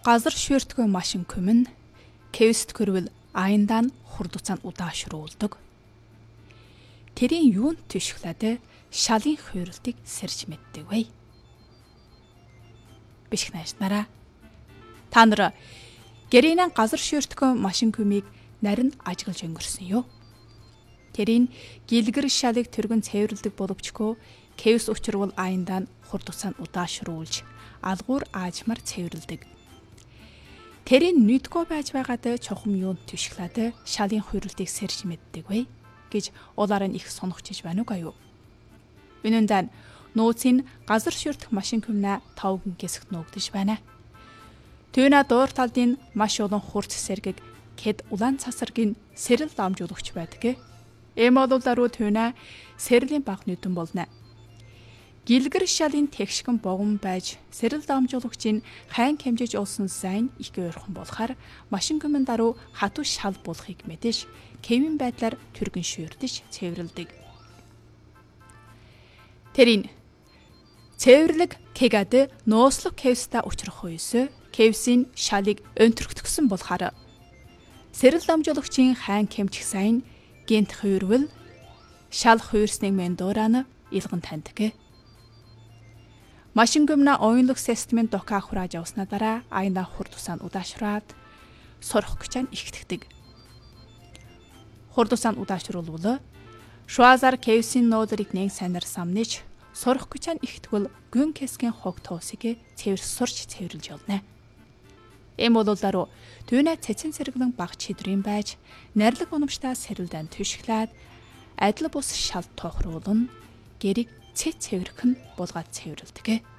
газар шүртгөө машин көмөн кевст көрвөл аяндаа хурдуцаанд удаашруулдаг. Тэрийн юунд түшглээд шалын хуйралтыг сэрж мэддэг вэ? Бишгнаш нараа. Та нар гэрийнэн газар шүртгөө машин көмийг нарийн ажиглаж өнгөрсөн юу? Тэрийн гэлгэр шалыг тэргэн цэвэрлдэг боловчгүй кевс учрвал аяндаа хурдуцаанд удаашруулж алгуур аажмар цэвэрлдэг. Тэрийн нүдгөө байж байгаад чухам юунд түшглээд шалын хуйралтыг сэрж мэддэг вэ гэж улаар нь их сонохчиж байна уу гаяа. Үнэн дээр нууцын газар шүртэх машин көмнө тавган гэсэгт нуугдэж байна. Түүнэ дуур талдын маш олон хурц сэргийг кед улаан цасаргийн сэрэл дамжуулагч байдаг. Эмолуулааруу түүнэ сэрлийн баг нүдэн болно. Гэлгэр шалын тэгшгэн богон байж сэрэл дамжуулагчийн хайн хэмжиж олсон сайн их ойрхон болохоор машин көмөн даруй хатуу шал болохыг мэдэж кевин байдлаар түргэн шүрдэж цэвэрлдэг. Тэрийн цэвэрлэг кегад нууцлог кевста учрах үеэс кевсийн шалыг өнтөргдсөн болохоор сэрэл дамжуулагчийн хайн хэмжих сайн гинт хуйрвал шал хуйрсныг мендуураа илгэн таньдаг. Машин көмнө оюунлаг системийн дока хурааж явснаа дараа аяна хурдуцаанд удаашраад сурах гэж ихтгэдэг. Хурдуцаанд удаашруулвал шуазар кевсийн нуудрыг нэг санаар самнаж сурах гэж ихтгэл гүн кэсгийн хог тоосыг цэвэр сурч цэвэрлж явна. Эмолуулааруу түүнэ цэцэн сэргэлэн баг чидрийн байж нарилэг унамштай сэрэлдэн түшглээд адил бус шал тоохруулна гэрийг цэц цэвэрхэн булгаад цэвэрлдэг.